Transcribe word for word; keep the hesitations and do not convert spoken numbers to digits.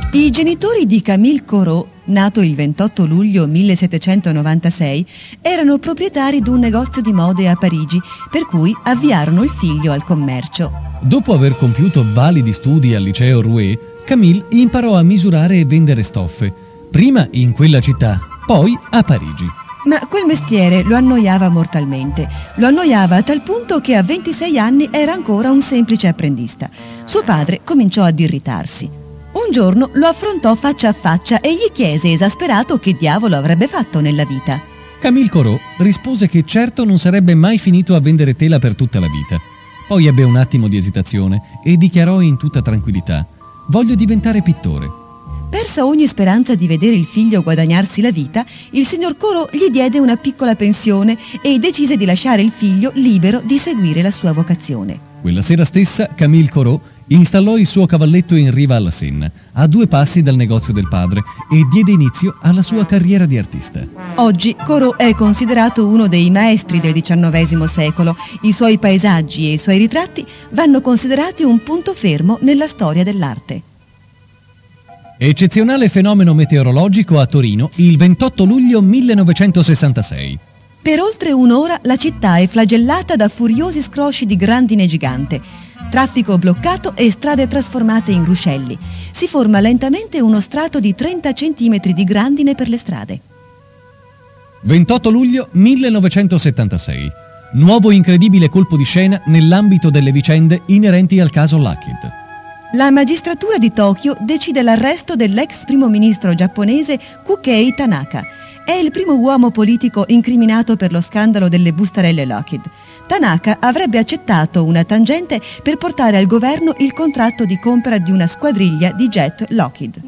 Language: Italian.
I genitori di Camille Corot, nato il ventotto luglio millesettecentonovantasei, erano proprietari di un negozio di mode a Parigi, per cui avviarono il figlio al commercio. Dopo aver compiuto validi studi al liceo Rouet, Camille imparò a misurare e vendere stoffe, prima in quella città, poi a Parigi. Ma quel mestiere lo annoiava mortalmente. Lo annoiava a tal punto che a ventisei anni era ancora un semplice apprendista. Suo padre cominciò ad irritarsi. Un giorno lo affrontò faccia a faccia e gli chiese esasperato che diavolo avrebbe fatto nella vita. Camille Corot rispose che certo non sarebbe mai finito a vendere tela per tutta la vita. Poi ebbe un attimo di esitazione e dichiarò in tutta tranquillità: «Voglio diventare pittore». Persa ogni speranza di vedere il figlio guadagnarsi la vita, il signor Corot gli diede una piccola pensione e decise di lasciare il figlio libero di seguire la sua vocazione. Quella sera stessa Camille Corot installò il suo cavalletto in riva alla Senna, a due passi dal negozio del padre, e diede inizio alla sua carriera di artista. Oggi Corot è considerato uno dei maestri del diciannovesimo secolo. I suoi paesaggi e i suoi ritratti vanno considerati un punto fermo nella storia dell'arte. Eccezionale fenomeno meteorologico a Torino il ventotto luglio millenovecentosessantasei. Per oltre un'ora la città è flagellata da furiosi scrosci di grandine gigante. Traffico bloccato e strade trasformate in ruscelli. Si forma lentamente uno strato di trenta centimetri di grandine per le strade. ventotto luglio millenovecentosettantasei. Nuovo incredibile colpo di scena nell'ambito delle vicende inerenti al caso Lockheed. La magistratura di Tokyo decide l'arresto dell'ex primo ministro giapponese Kukei Tanaka. È il primo uomo politico incriminato per lo scandalo delle bustarelle Lockheed. Tanaka avrebbe accettato una tangente per portare al governo il contratto di compra di una squadriglia di jet Lockheed.